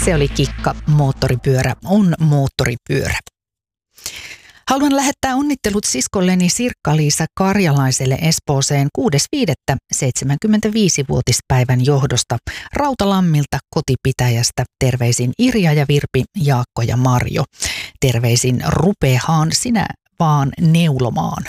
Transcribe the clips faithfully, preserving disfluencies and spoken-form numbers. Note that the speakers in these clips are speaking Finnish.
Se oli Kikka, moottoripyörä on moottoripyörä. Haluan lähettää onnittelut siskolleni Sirkka-Liisa Karjalaiselle Espooseen kuudes viidettä seitsemänkymmentäviisivuotispäivän johdosta Rautalammilta kotipitäjästä. Terveisin Irja ja Virpi, Jaakko ja Marjo. Terveisin rupeahan sinä vaan neulomaan.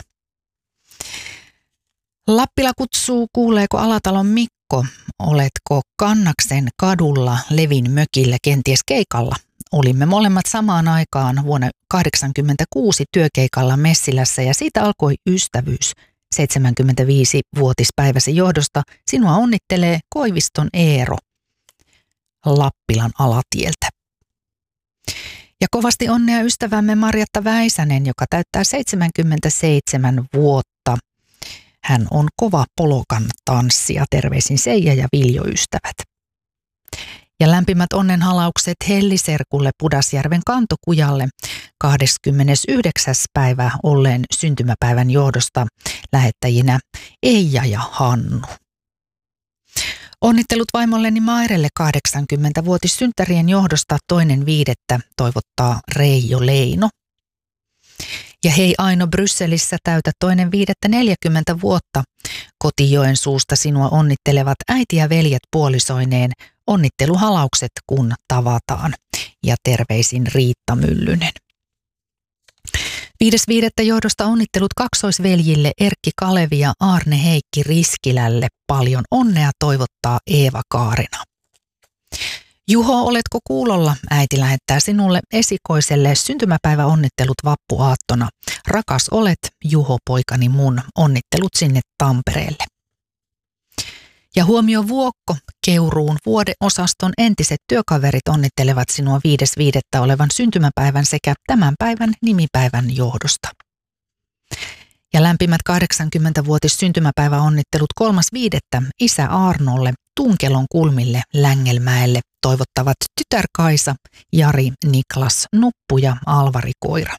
Lappila kutsuu, kuuleeko Alatalon Mikko? Oletko Kannaksen kadulla Levin mökillä kenties keikalla? Olimme molemmat samaan aikaan vuonna kahdeksankymmentäkuusi työkeikalla Messilässä ja siitä alkoi ystävyys. seitsemänkymmentäviisivuotispäiväsi johdosta sinua onnittelee Koiviston Eero Lappilan Alatieltä. Ja kovasti onnea ystävämme Marjatta Väisänen, joka täyttää seitsemänkymmentäseitsemän vuotta. Hän on kova polokan tanssija. Terveisin Seija ja Viljo ystävät. Ja lämpimät onnenhalaukset Helliserkulle Pudasjärven Kantokujalle kahdeskymmenesyhdeksäs päivä olleen syntymäpäivän johdosta lähettäjinä Eija ja Hannu. Onnittelut vaimolleni Mairelle kahdeksankymmentävuotissynttärien johdosta toinen viidettä toivottaa Reijo Leino. Ja hei Aino Brysselissä täytä toinen viidettä neljäkymmentä vuotta. Kotijoen suusta sinua onnittelevat äiti ja veljet puolisoineen. Onnitteluhalaukset kun tavataan. Ja terveisin Riitta Myllynen. Viides viidettä johdosta onnittelut kaksoisveljille Erkki Kalevi ja Aarne Heikki Riskilälle. Paljon onnea toivottaa Eeva Kaarina. Juho, oletko kuulolla? Äiti lähettää sinulle esikoiselle syntymäpäiväonnittelut vappuaattona. Rakas olet, Juho poikani mun. Onnittelut sinne Tampereelle. Ja huomio Vuokko, Keuruun vuodeosaston entiset työkaverit onnittelevat sinua viides viidettä olevan syntymäpäivän sekä tämän päivän nimipäivän johdosta. Ja lämpimät kahdeksankymmentävuotis syntymäpäiväonnittelut kolmas viidettä isä Arnolle Tunkelon kulmille Längelmäelle toivottavat tytär Kaisa, Jari, Niklas, Nuppu ja Alvari Koira.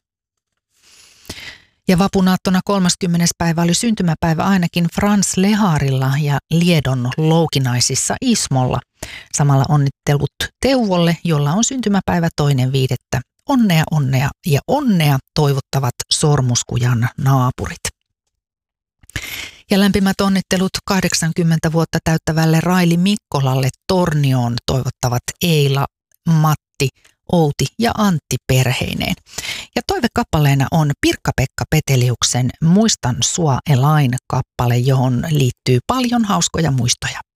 Ja vapunaattona kolmaskymmenes päivä oli syntymäpäivä ainakin Frans Leharilla ja Liedon Loukinaisissa Ismolla. Samalla onnittelut Teuvolle, jolla on syntymäpäivä toinen viidettä. Onnea, onnea ja onnea toivottavat Sormuskujan naapurit. Ja lämpimät onnittelut kahdeksankymmentä vuotta täyttävälle Raili Mikkolalle Tornioon toivottavat Eila, Matti, Outi ja Antti perheineen. Ja toivekappaleena on Pirkka-Pekka Peteliuksen Muistan sua Elain kappale, johon liittyy paljon hauskoja muistoja.